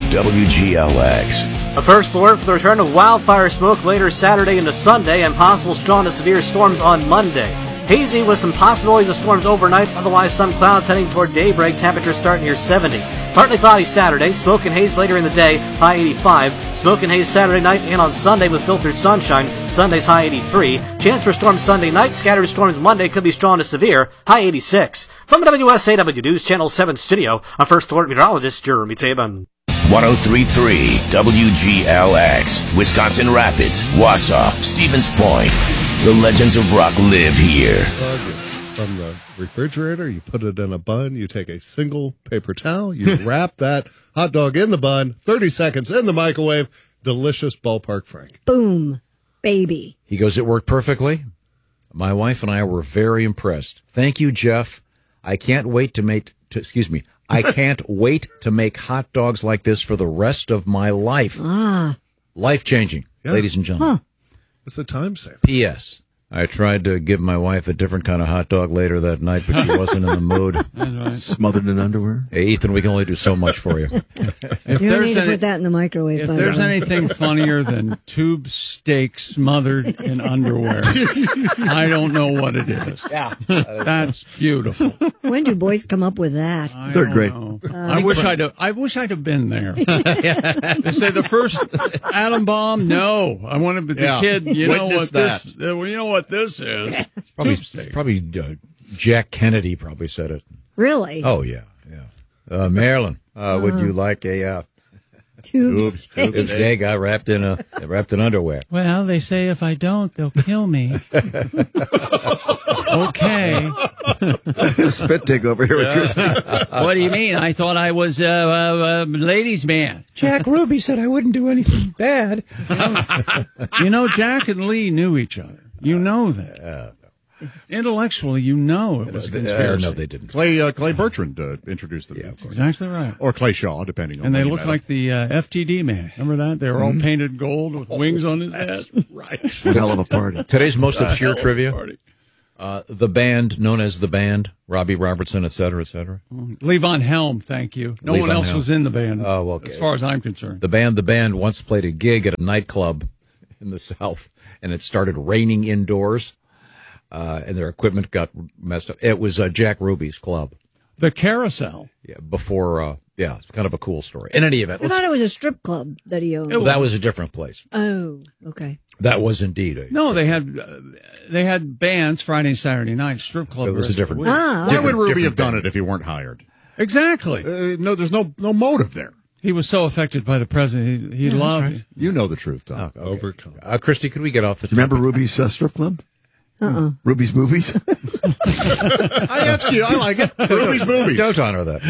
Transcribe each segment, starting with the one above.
WGLX. A first alert for the return of wildfire smoke later Saturday into Sunday and possible strong to severe storms on Monday. Hazy with some possibilities of storms overnight, otherwise some clouds heading toward daybreak, temperatures start near 70. Partly cloudy Saturday, smoke and haze later in the day, high 85. Smoke and haze Saturday night and on Sunday with filtered sunshine, Sunday's high 83. Chance for storms Sunday night, scattered storms Monday could be strong to severe, high 86. From the WSAW News Channel 7 studio, I'm First Alert meteorologist Jeremy Tabin. 103.3 WGLX, Wisconsin Rapids, Wausau, Stevens Point. The legends of rock live here. From the refrigerator, you put it in a bun, you take a single paper towel, you wrap that hot dog in the bun, 30 seconds in the microwave, delicious Ballpark Frank. Boom, baby. He goes, it worked perfectly. My wife and I were very impressed. Thank you, Jeff. I can't wait to make hot dogs like this for the rest of my life. Life-changing, ladies and gentlemen. It's a time saver. P.S. I tried to give my wife a different kind of hot dog later that night, but she wasn't in the mood. That's right. Smothered in underwear? Hey, Ethan, we can only do so much for you. If you don't need to put that in the microwave. If there's anything funnier than tube steak smothered in underwear, I don't know what it is. Yeah. That's beautiful. When do boys come up with that? Third grade. I wish I'd have been there. They say the first atom bomb. No, I want to be the kid. You know what this? You know what this is? It's probably Jack Kennedy probably said it. Really? Oh yeah. Marilyn, would you like a tube steak steak wrapped in underwear? Well, they say if I don't, they'll kill me. Okay. Spit take over here with Chris. What do you mean? I thought I was a ladies' man. Jack Ruby said I wouldn't do anything bad. Jack and Lee knew each other. You know that. Intellectually, you know it was a conspiracy. No, they didn't. Clay Bertrand introduced them. Yeah, of course. Exactly right. Or Clay Shaw, depending on. And they looked like the FTD man. Remember that? They were all painted gold with wings on his head. Right. Hell of a party. Today's most obscure trivia. The band, known as The Band, Robbie Robertson, et cetera, et cetera. Levon Helm, thank you. No one else was in the band, as far as I'm concerned. The band once played a gig at a nightclub in the South, and it started raining indoors, and their equipment got messed up. It was Jack Ruby's club. The Carousel. Yeah, before, it's kind of a cool story. In any event. I thought it was a strip club that he owned. That was a different place. Oh, okay. That was indeed No, they had bands Friday and Saturday night, strip club. It was a different. Why would Ruby have done it if he weren't hired? Exactly. No, there's no motive there. He was so affected by the president. He loved. Right. You know the truth, Tom. Okay. Overcome. Christy, could we get off the? Remember Ruby's strip club? Ruby's Movies? I ask you, I like it. Ruby's Movies. Don't honor that.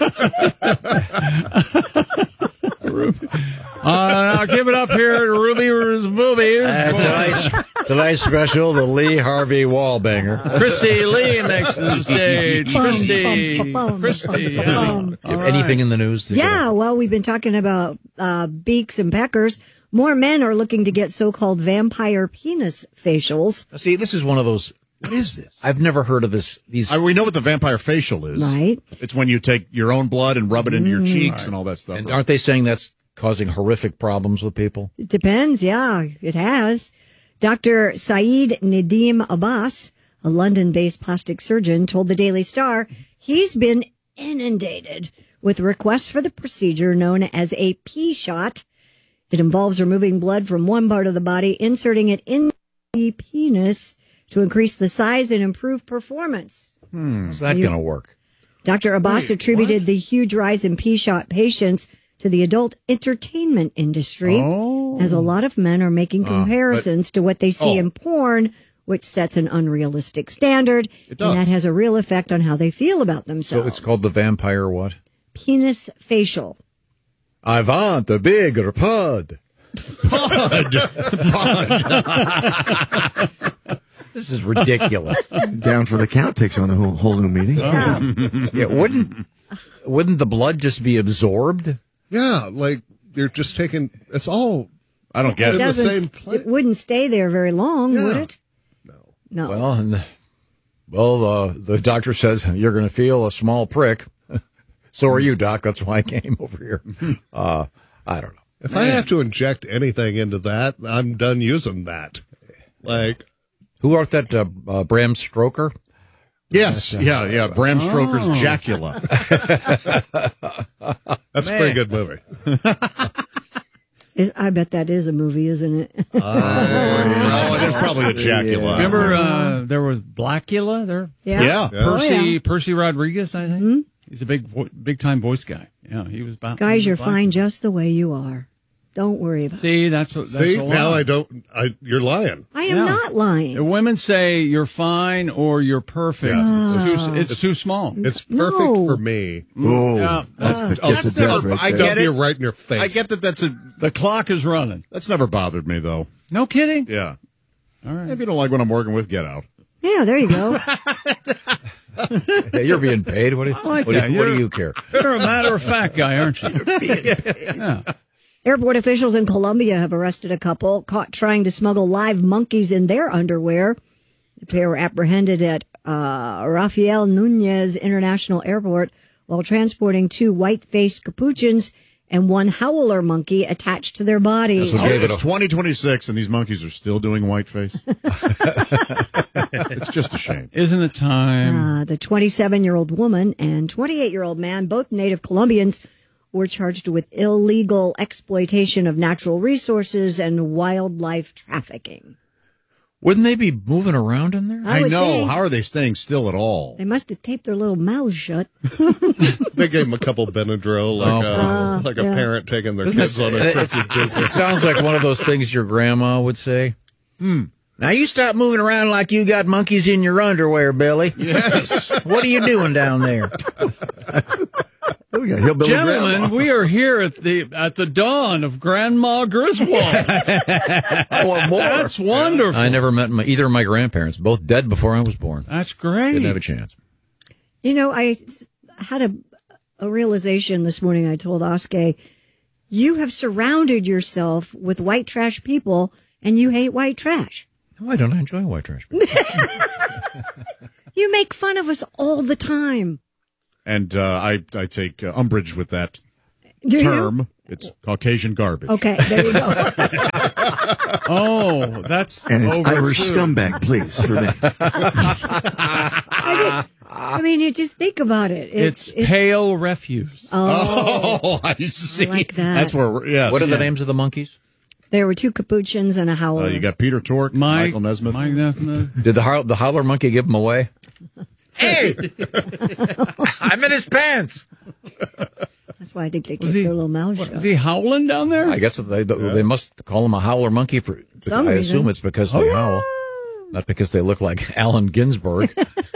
I'll give it up here to Ruby's Movies. Tonight's special, the Lee Harvey Wallbanger. Christy Lee next to the stage. Christy. Anything in the news? Yeah, well, we've been talking about beaks and peckers. More men are looking to get so-called vampire penis facials. See, this is one of those. What is this? I've never heard of this. We know what the vampire facial is. Right. It's when you take your own blood and rub it into your cheeks and all that stuff. And aren't they saying that's causing horrific problems with people? It depends, yeah, it has. Dr. Saeed Nadim Abbas, a London-based plastic surgeon, told the Daily Star he's been inundated with requests for the procedure known as a P-shot. It involves removing blood from one part of the body, inserting it in the penis to increase the size and improve performance. How's that going to work? Dr. Abbas attributed the huge rise in P-shot patients to the adult entertainment industry, as a lot of men are making comparisons to what they see in porn, which sets an unrealistic standard, and that has a real effect on how they feel about themselves. So it's called the vampire what? Penis facial. I want a bigger pod. Pod. This is ridiculous. Down for the count takes on a whole new meaning. Yeah, wouldn't the blood just be absorbed? Yeah, like they're just taking. It's all. I don't get it. The same place. It wouldn't stay there very long, would it? No. Well, the doctor says you're going to feel a small prick. So are you, Doc. That's why I came over here. I don't know. If I have to inject anything into that, I'm done using that. Like, who wrote that? Bram Stoker. Yes, yeah. Bram Stoker's Jacula. That's a pretty good movie. I bet that is a movie, isn't it? There's probably a Jacula. Remember, there was Blackula there? Yeah. Percy Rodriguez, I think. Mm-hmm. He's a big time voice guy. Yeah, he was about. Guys, you're fine just the way you are. Don't worry about it. See, that's now I don't. You're lying. I am not lying. Women say you're fine or you're perfect. Yeah. It's too small. It's perfect for me. Oh, yeah. That's the kiss of death. I get it. You're right in your face. I get that. The clock is running. That's never bothered me though. No kidding. Yeah. All right. If you don't like what I'm working with, get out. Yeah, there you go. Yeah, you're being paid. What do you care? You're a matter-of-fact guy, aren't you? Yeah. Airport officials in Colombia have arrested a couple caught trying to smuggle live monkeys in their underwear. The pair were apprehended at Rafael Núñez International Airport while transporting 2 white-faced capuchins and 1 howler monkey attached to their bodies. It's 2026 and these monkeys are still doing whiteface. It's just a shame. Isn't it time? The 27-year-old woman and 28-year-old man, both native Colombians, were charged with illegal exploitation of natural resources and wildlife trafficking. Wouldn't they be moving around in there? I know. How are they staying still at all? They must have taped their little mouths shut. They gave them a couple Benadryl, like a parent taking their kids on a trip to Disney. It sounds like one of those things your grandma would say. Now you stop moving around like you got monkeys in your underwear, Billy. Yes. What are you doing down there? Gentlemen, we are here at the dawn of Grandma Griswold. I want more. That's wonderful. I never met either of my grandparents, both dead before I was born. That's great. Didn't have a chance. You know, I had a realization this morning. I told Oskay, you have surrounded yourself with white trash people, and you hate white trash. No, I don't. I enjoy white trash people. You make fun of us all the time. And I take umbrage with that term. You? It's Caucasian garbage. Okay, there you go. Oh, that's and it's Irish scumbag, please, for me. I mean, you just think about it. It's pale refuse. Oh, I see. I like that. That's where. Yeah. What are the names of the monkeys? There were 2 capuchins and a howler. You got Peter Tork, Michael Nesmith. Mike Nesmith. Did the howler monkey give them away? Hey! I'm in his pants. That's why I think they keep their little mouths shut. Is he howling down there? I guess they must call him a howler monkey for some reason. Assume it's because they howl, not because they look like Allen Ginsberg.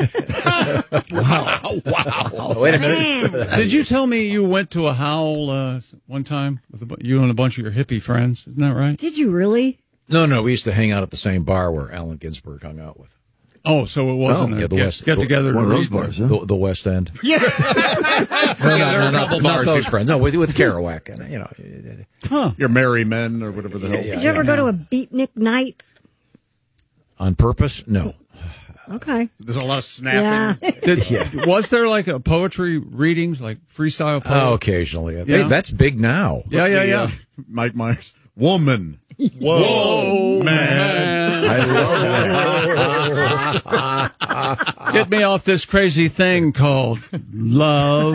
Wow. Wait a minute. Did you tell me you went to a howl one time with you and a bunch of your hippie friends? Isn't that right? Did you really? No. We used to hang out at the same bar where Allen Ginsberg hung out with. Oh, so it wasn't the West, get together. One of those bars, huh? The West End. Yeah. There are a couple bars. Not those friends. No, with Kerouac and Your Merry Men or whatever the hell. Did you ever go to a beatnik night? On purpose? No. Okay. There's a lot of snapping. Was there like a poetry readings, like freestyle poetry? Oh, occasionally. Yeah. Hey, that's big now. Yeah. Mike Myers. Woman. Whoa, man. I love that. Get me off this crazy thing called love.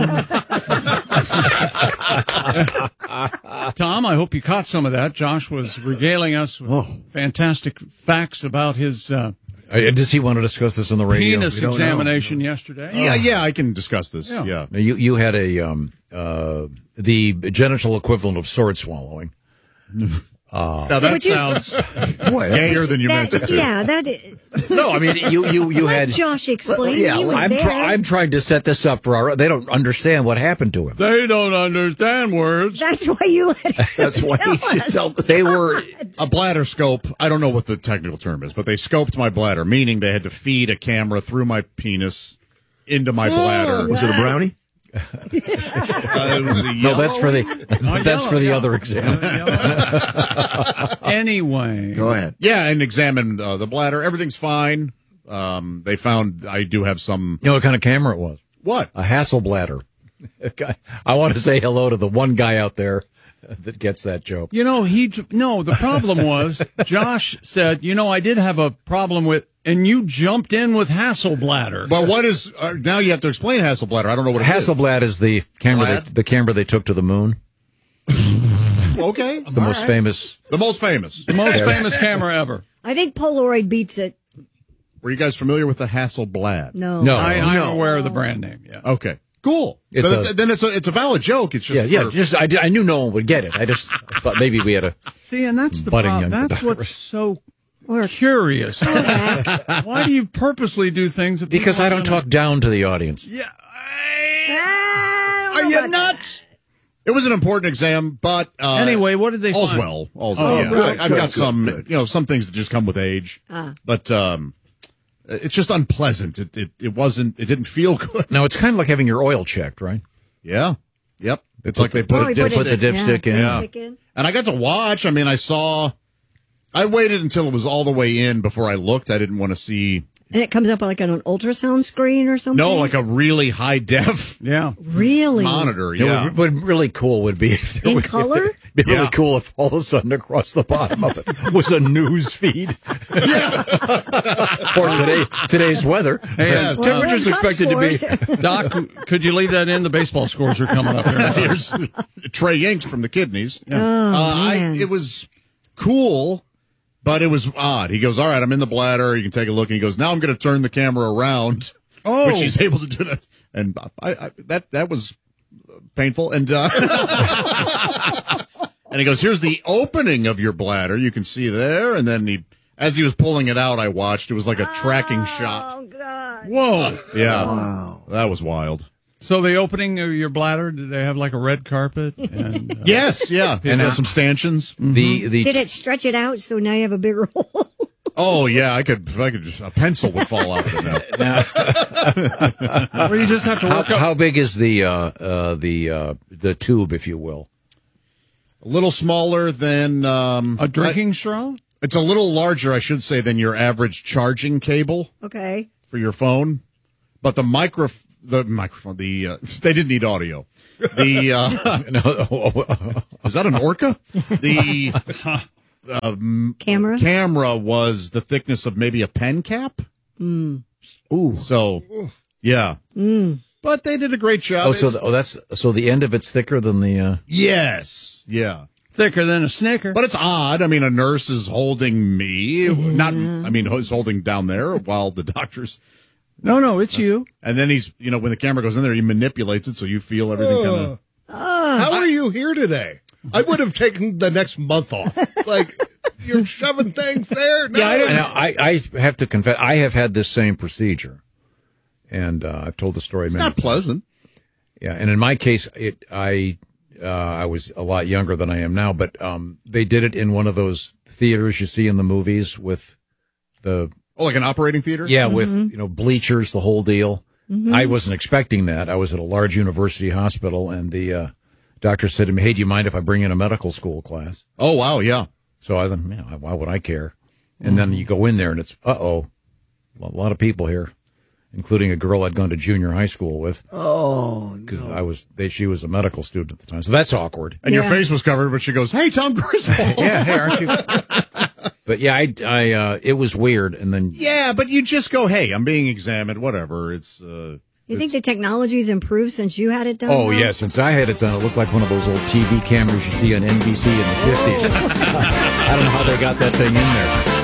Tom, I hope you caught some of that. Josh was regaling us with fantastic facts about his does he want to discuss this on the radio? Penis examination yesterday. Yeah, I can discuss this. Yeah. Now, you had the genital equivalent of sword swallowing. Now that sounds gayer than you meant it to. Yeah, that. No, I mean you had Josh explain. He was I'm trying to set this up for they don't understand what happened to him. They don't understand words. That's why you let him That's why tell you should tell They were a bladder scope. I don't know what the technical term is, but they scoped my bladder, meaning they had to feed a camera through my penis into my bladder. Was it a brownie? It was a no, that's for the other exam. Anyway, go ahead. Yeah, and examined the bladder. Everything's fine. They found I do have some. You know what kind of camera it was? What? A Hasselbladder. I want to say hello to the one guy out there that gets that joke. The problem was Josh said, I did have a problem with, and you jumped in with Hasselbladder. But what is, now you have to explain Hasselbladder. I don't know what it is. Hasselblad is the camera they took to the moon. Okay. It's the most famous. The most famous. The most famous camera ever. I think Polaroid beats it. Were you guys familiar with the Hasselblad? No. I'm aware of the brand name, yeah. Okay. Cool. It's a valid joke. It's just I knew no one would get it. I just thought maybe we had a see, and that's the problem. That's what's so curious. Why do you purposely do things? Because I don't talk down to the audience. Yeah. Are you nuts? It was an important exam, but anyway, what did they all's find? All's well. Oh, yeah. good, I've got some, some things that just come with age, but it's just unpleasant. It didn't feel good. Now it's kind of like having your oil checked, right? Yeah. Yep. It's like they put the dipstick in. Yeah. And I got to watch. I mean, I waited until it was all the way in before I looked. I didn't want to see. And it comes up like on an ultrasound screen or something? No, like a really high def really monitor. Yeah. What really cool would be if there in color? It'd be really cool if all of a sudden across the bottom of it was a news feed. Or today's weather. Hey, temperature's expected to be. Doc, could you leave that in? The baseball scores are coming up here. Here's Trey Yanks from the Kidneys. Yeah. It was cool. But it was odd. He goes, all right, I'm in the bladder. You can take a look. And he goes, now I'm going to turn the camera around, which he's able to do that. And that was painful. And and he goes, here's the opening of your bladder. You can see there. And then as he was pulling it out, I watched. It was like a tracking shot. Oh, God. Whoa. Yeah. Wow. That was wild. So the opening of your bladder, did they have like a red carpet? And, yes, yeah. And some stanchions. Mm-hmm. Did it stretch it out so now you have a bigger hole? Oh, yeah. A pencil would fall out of it now. Or you just have to work up. How big is the tube, if you will? A little smaller than a drinking straw? It's a little larger, I should say, than your average charging cable. Okay. For your phone. But the microphone, they didn't need audio. Is that an orca? The camera was the thickness of maybe a pen cap. Ooh. So, yeah. But they did a great job. So the end of it's thicker than the. Yes. Yeah. Thicker than a Snicker. But it's odd. I mean, a nurse is holding me. He's holding down there while the doctor's. No, it's you. And then he's, when the camera goes in there, he manipulates it so you feel everything kind of. How are you here today? I would have taken the next month off. Like, you're shoving things there? No. Yeah, I have to confess, I have had this same procedure. And I've told the story. It's not pleasant. Yeah, and in my case, I was a lot younger than I am now, but they did it in one of those theaters you see in the movies with the... Oh, like an operating theater? Yeah, with, bleachers, the whole deal. Mm-hmm. I wasn't expecting that. I was at a large university hospital, and the doctor said to me, hey, do you mind if I bring in a medical school class? Oh, wow, yeah. So I thought, why would I care? And then you go in there, and it's, a lot of people here, including a girl I'd gone to junior high school with. Oh, because she was a medical student at the time. So that's awkward. And your face was covered, but she goes, hey, Tom Griswold. Yeah, hey, aren't you? But yeah, it was weird. And then. Yeah, but you just go, hey, I'm being examined, whatever. It's, you think the technology's improved since you had it done? Oh, yeah. Since I had it done, it looked like one of those old TV cameras you see on NBC in the 50s. I don't know how they got that thing in there.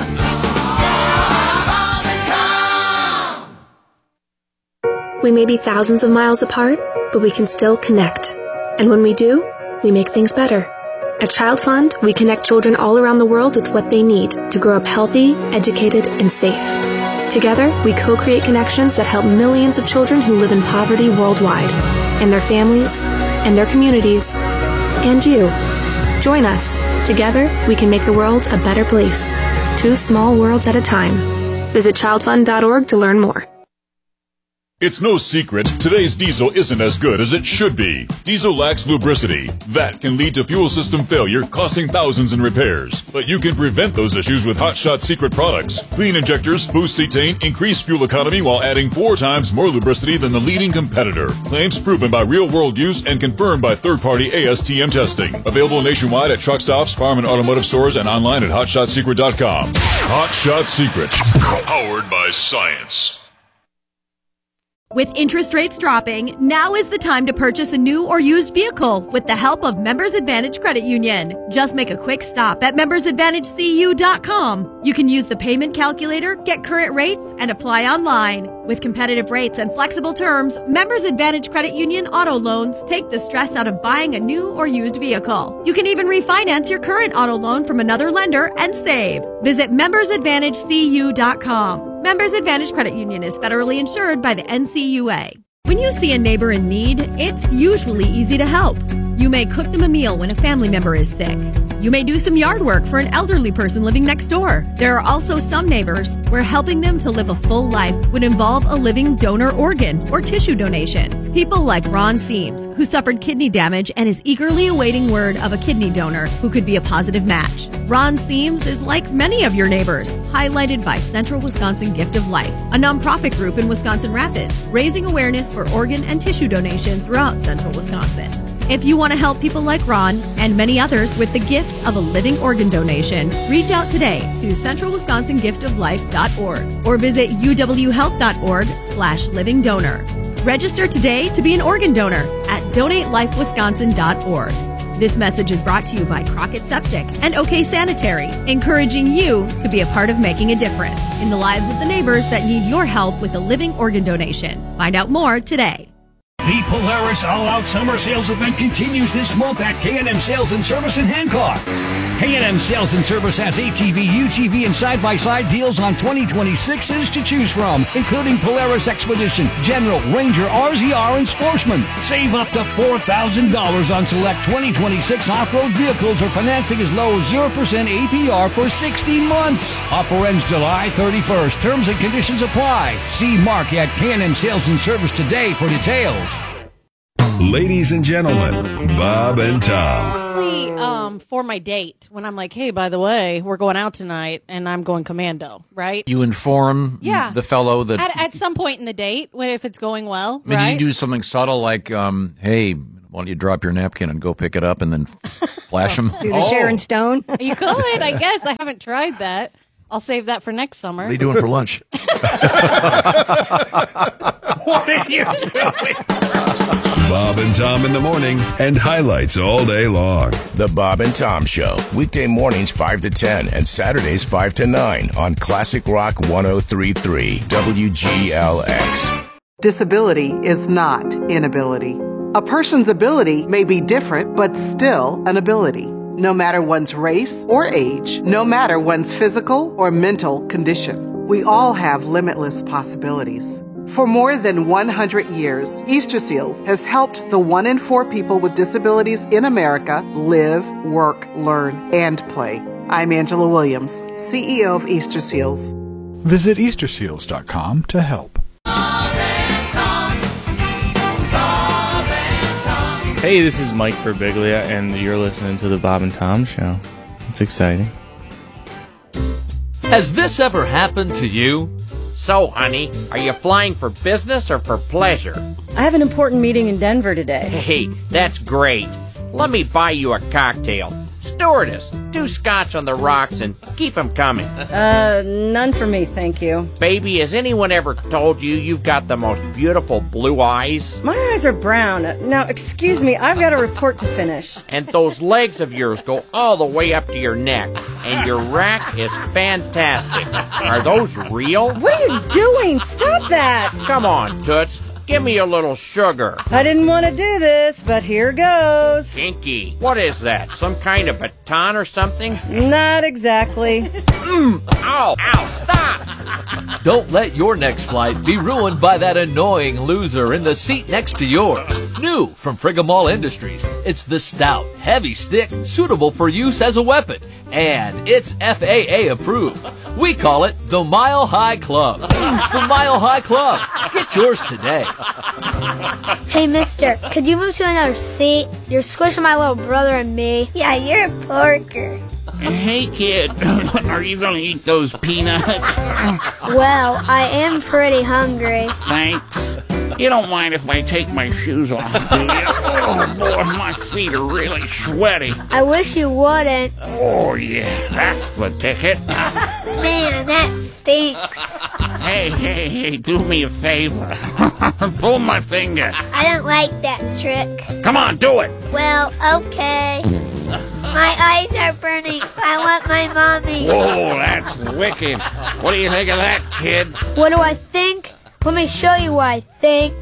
We may be thousands of miles apart, but we can still connect. And when we do, we make things better. At Child Fund, we connect children all around the world with what they need to grow up healthy, educated, and safe. Together, we co-create connections that help millions of children who live in poverty worldwide, and their families, and their communities, and you. Join us. Together, we can make the world a better place. 2 small worlds at a time. Visit childfund.org to learn more. It's no secret, today's diesel isn't as good as it should be. Diesel lacks lubricity. That can lead to fuel system failure, costing thousands in repairs. But you can prevent those issues with Hot Shot Secret products. Clean injectors, boost cetane, increase fuel economy while adding 4 times more lubricity than the leading competitor. Claims proven by real-world use and confirmed by third-party ASTM testing. Available nationwide at truck stops, farm and automotive stores, and online at hotshotsecret.com. Hot Shot Secret. Powered by science. With interest rates dropping, now is the time to purchase a new or used vehicle with the help of Members Advantage Credit Union. Just make a quick stop at membersadvantagecu.com. You can use the payment calculator, get current rates, and apply online. With competitive rates and flexible terms, Members Advantage Credit Union auto loans take the stress out of buying a new or used vehicle. You can even refinance your current auto loan from another lender and save. Visit membersadvantagecu.com. Members Advantage Credit Union is federally insured by the NCUA. When you see a neighbor in need, it's usually easy to help. You may cook them a meal when a family member is sick. You may do some yard work for an elderly person living next door. There are also some neighbors where helping them to live a full life would involve a living donor organ or tissue donation. People like Ron Seams, who suffered kidney damage and is eagerly awaiting word of a kidney donor who could be a positive match. Ron Seams is like many of your neighbors, highlighted by Central Wisconsin Gift of Life, a nonprofit group in Wisconsin Rapids, raising awareness for organ and tissue donation throughout Central Wisconsin. If you want to help people like Ron and many others with the gift of a living organ donation, reach out today to centralwisconsingiftoflife.org or visit uwhealth.org/livingdonor. Register today to be an organ donor at donatelifewisconsin.org. This message is brought to you by Crockett Septic and OK Sanitary, encouraging you to be a part of making a difference in the lives of the neighbors that need your help with a living organ donation. Find out more today. The Polaris All-Out Summer Sales event continues this month at K&M Sales and Service in Hancock. K&M Sales and Service has ATV, UTV, and side-by-side deals on 2026s to choose from, including Polaris Expedition, General, Ranger, RZR, and Sportsman. Save up to $4,000 on select 2026 off-road vehicles or financing as low as 0% APR for 60 months. Offer ends July 31st. Terms and conditions apply. See Mark at K&M Sales and Service today for details. Ladies and gentlemen, Bob and Tom. Mostly for my date, when I'm like, hey, by the way, we're going out tonight, and I'm going commando, right? You inform the fellow that... At some point in the date, if it's going well, I mean, right? Did you do something subtle like, hey, why don't you drop your napkin and go pick it up and then flash them? Do the Sharon Stone? You could, I guess. I haven't tried that. I'll save that for next summer. What are you doing for lunch? What are you doing? Bob and Tom in the morning and highlights all day long. The Bob and Tom Show, weekday mornings 5 to 10 and Saturdays 5 to 9 on Classic Rock 103.3 WGLX. Disability is not inability. A person's ability may be different, but still an ability. No matter one's race or age, no matter one's physical or mental condition, we all have limitless possibilities. For more than 100 years, Easter Seals has helped the 1 in 4 people with disabilities in America live, work, learn, and play. I'm Angela Williams, CEO of Easter Seals. Visit EasterSeals.com to help. Hey, this is Mike Birbiglia, and you're listening to the Bob and Tom Show. It's exciting. Has this ever happened to you? So, honey, are you flying for business or for pleasure? I have an important meeting in Denver today. Hey, that's great. Let me buy you a cocktail. Stewardess, 2 scotch on the rocks and keep them coming. None for me, thank you. Baby, has anyone ever told you you've got the most beautiful blue eyes? My eyes are brown. Now, excuse me, I've got a report to finish. And those legs of yours go all the way up to your neck. And your rack is fantastic. Are those real? What are you doing? Stop that! Come on, Toots. Give me a little sugar. I didn't want to do this, but here goes. Pinky, what is that? Some kind of baton or something? Not exactly. Ow, stop! Don't let your next flight be ruined by that annoying loser in the seat next to yours. New from Frigamall Industries, it's the stout, heavy stick suitable for use as a weapon, and it's FAA approved. We call it the Mile High Club. The Mile High Club. Get yours today. Hey, mister, could you move to another seat? You're squishing my little brother and me. Yeah, you're a porker. Hey, kid, are you going to eat those peanuts? Well, I am pretty hungry. Thanks. You don't mind if I take my shoes off, do you? Oh, boy, my feet are really sweaty. I wish you wouldn't. Oh, yeah, that's the ticket. Man, that stinks. Hey, do me a favor. Pull my finger. I don't like that trick. Come on, do it. Well, okay. My eyes are burning. I want my mommy. Whoa, that's wicked. What do you think of that, kid? What do I think? Let me show you what I think.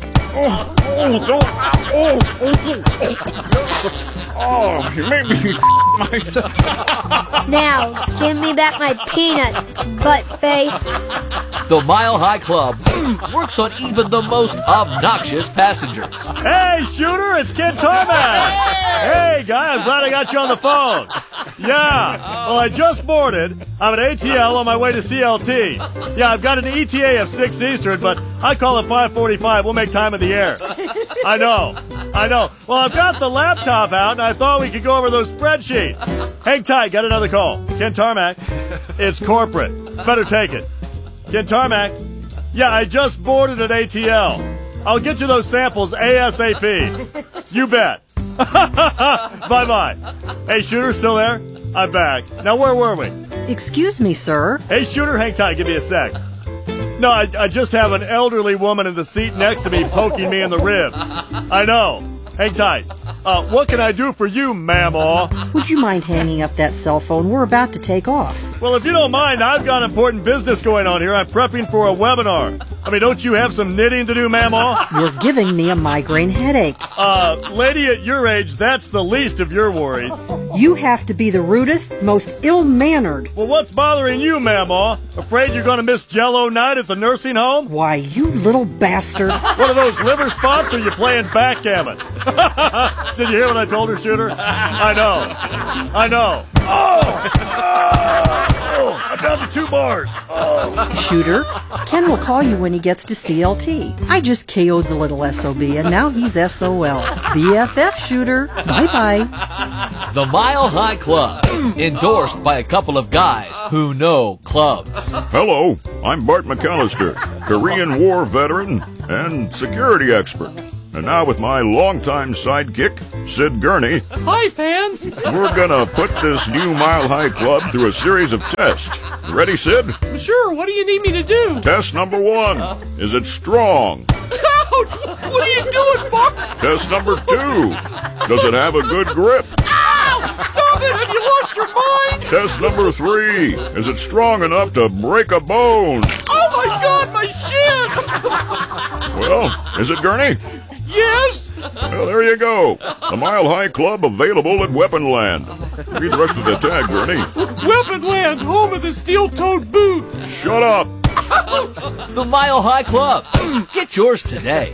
Oh, you made me myself. Now, give me back my peanuts, butt face. The Mile High Club works on even the most obnoxious passengers. Hey, Shooter, it's Kid Tarmac. Hey, guy, I'm glad I got you on the phone. Yeah, well, I just boarded. I'm at ATL on my way to CLT. Yeah, I've got an ETA of 6 Eastern, but I call it 5:45. We'll make time in the air. I know. Well, I've got the laptop out, and I thought we could go over those spreadsheets. Hang tight, got another call. Ken Tarmac. It's corporate. Better take it. Ken Tarmac. Yeah, I just boarded at ATL. I'll get you those samples ASAP. You bet. Bye-bye. Hey, Shooter, still there? I'm back. Now, where were we? Excuse me, sir. Hey, Shooter, hang tight. Give me a sec. No, I just have an elderly woman in the seat next to me poking me in the ribs. I know. Hang tight. What can I do for you, Mamaw? Would you mind hanging up that cell phone? We're about to take off. Well, if you don't mind, I've got important business going on here. I'm prepping for a webinar. I mean, don't you have some knitting to do, Mamaw? You're giving me a migraine headache. Lady at your age, that's the least of your worries. You have to be the rudest, most ill-mannered. Well, what's bothering you, Mamaw? Afraid you're going to miss Jell-O night at the nursing home? Why, you little bastard. One of those liver spots, or you playing backgammon? Did you hear what I told her, Shooter? I know. I'm down to 2 bars. Shooter, Ken will call you when he gets to CLT. I just KO'd the little SOB, and now he's SOL. BFF, Shooter. Bye-bye. The Mile High Club, endorsed by a couple of guys who know clubs. Hello, I'm Bart McAllister, Korean War veteran and security expert. And now with my longtime sidekick, Sid Gurney. Hi, fans! We're gonna put this new Mile High Club through a series of tests. Ready, Sid? Sure, what do you need me to do? Test number 1. Is it strong? Ouch! What are you doing, Bart? Test number 2. Does it have a good grip? Ow! Stop it! Have you lost your mind? Test number 3. Is it strong enough to break a bone? Oh my God, my shin! Well, is it, Gurney? Yes! Well, there you go. The Mile High Club available at Weaponland. Read the rest of the tag, Gurney. Weaponland, home of the steel-toed boot. Shut up. The Mile High Club. Get yours today.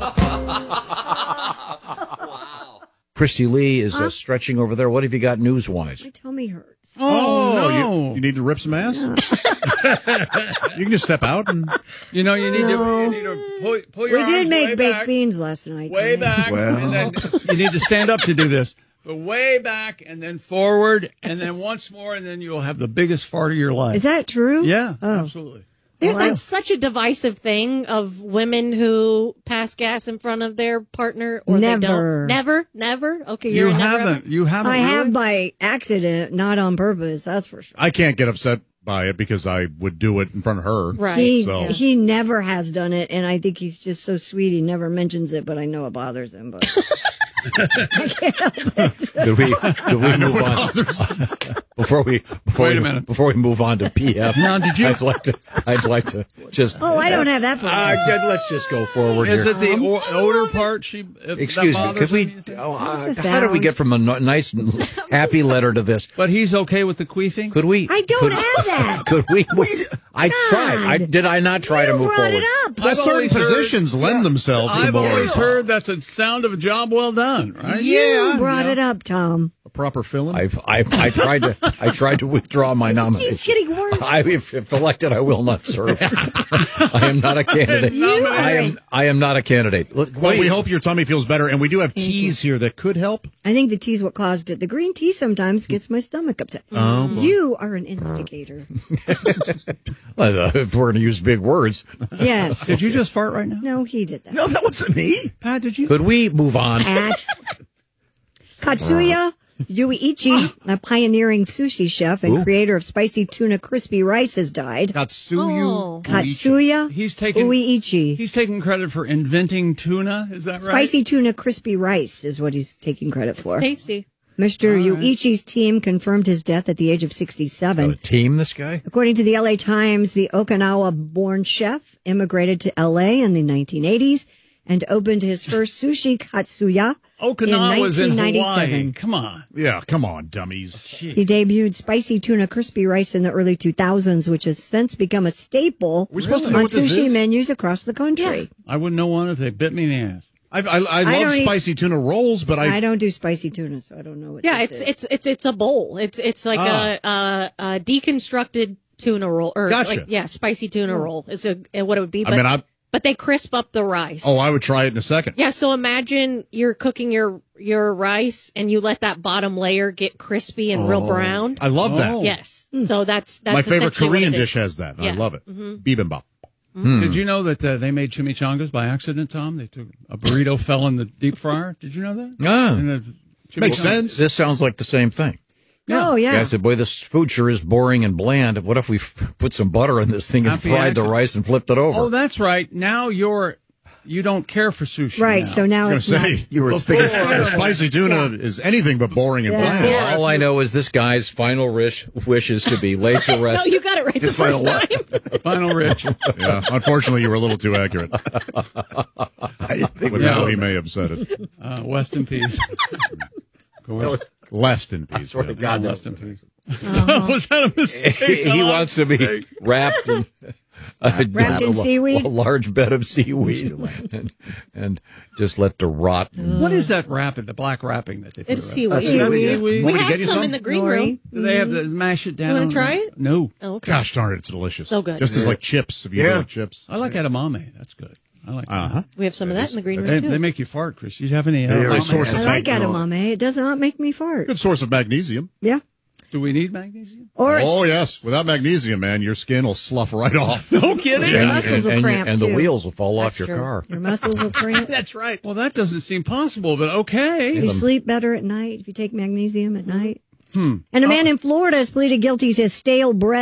Christy Lee is stretching over there. What have you got news-wise? My tummy hurts. Oh, no. You need to rip some ass? You can just step out and... You need to pull your We arms did make way baked back, beans last night. way back, Well. and then you need to stand up to do this. But way back, and then forward, and then once more, and then you'll have the biggest fart of your life. Is that true? Yeah, Oh. absolutely. That's such a divisive thing of women who pass gas in front of their partner or Never. they don't. Never. Okay, You you're haven't. You haven't. I really? have by accident, not on purpose. That's for sure. I can't get upset by it because I would do it in front of her. Right. So. He never has done it, and I think he's just so sweet. He never mentions it, but I know it bothers him. But I can't help it. Could we move on? Before we move on to PF, now, did you? I'd like to just. Oh, I don't have that part. Let's just go forward. Is here. it the odor part? Excuse me. Could we? How did we get from a nice, happy letter to this? But he's okay with the queefing. Could we? I don't have that. Could we? I tried. Did I not try to move brought forward? it up. certain positions lend themselves to more. I've always heard that's a sound of a job well done, right? You brought it up, Tom. A proper filling. I tried to withdraw my nomination. It's getting worse. If elected, I will not serve. I am not a candidate. I am not a candidate. Well, we hope your tummy feels better, and we do have teas here that could help. I think the tea's what caused it. The green tea sometimes gets my stomach upset. Oh, you are an instigator. Well, if we're going to use big words. Yes. Did you just fart right now? No, he did that. No, that wasn't me. Pat, did you? Could we move on? Katsuya Yuichi, a pioneering sushi chef and creator of spicy tuna crispy rice, has died. Katsuya Uichi. He's taking credit for inventing tuna. Is that right? Spicy tuna crispy rice is what he's taking credit for. It's tasty. Mr. Yuichi's team confirmed his death at the age of 67. A team, this guy? According to the LA Times, the Okinawa-born chef immigrated to LA in the 1980s and opened his first sushi Katsuya Okinawa's in in 1997. Hawaii. Come on. Yeah, come on, dummies. He debuted spicy tuna crispy rice in the early 2000s, which has since become a staple We're supposed to know on what this sushi is? menus across the country. I wouldn't know one if they bit me in the ass. I love spicy tuna rolls, but I don't do spicy tuna, so I don't know what. Yeah, this it's a bowl. It's like a deconstructed tuna roll, or Gotcha. spicy tuna roll is what it would be. I mean, but they crisp up the rice. Oh, I would try it in a second. Yeah, so imagine you're cooking your rice and you let that bottom layer get crispy and real brown. I love that. Yes, so that's my favorite essentially what Korean it is. dish has that. Yeah. I love it. Bibimbap. Did you know that they made chimichangas by accident, Tom? They took a burrito fell in the deep fryer. Did you know that? Makes sense. This sounds like the same thing. Yeah. Oh, yeah. The guy said, boy, this food sure is boring and bland. What if we put some butter in this thing and Happy fried the accident. rice and flipped it over? Oh, that's right. Now you don't care for sushi. Right, now. so now it's not. You were spicy tuna is anything but boring and bland. Yeah. All I know is this guy's final wish is to be laid to rest. No, you got it right the first time. Final rich. Yeah, unfortunately, you were a little too accurate. I didn't think With how he may have said it. West in peace. Less in peace. I swear to God, West in peace. Was that a mistake? he wants to be wrapped in Wrapped in seaweed? a large bed of seaweed, and just let to rot. What is that wrapping? The black wrapping that they put It's around? seaweed. Seaweed. We had some in the green room. Do they have to mash it down? You want to try it? No. Oh, okay. Gosh darn it, it's delicious. So good. Just as like chips. If you like chips. I like edamame. That's good. I like that. We have some of that in the green room, They too. make you fart, Chris. You have any Good edamame? source I of like edamame. It does not make me fart. Good source of magnesium. Yeah. Do we need magnesium? Or Oh yes, without magnesium, man, your skin will slough right off. No kidding. Your muscles will cramp, and the too. wheels will fall off That's your true. car. Your muscles will cramp. That's right. Well, that doesn't seem possible, but okay. You sleep better at night if you take magnesium at night. And a man in Florida has pleaded guilty to stale bread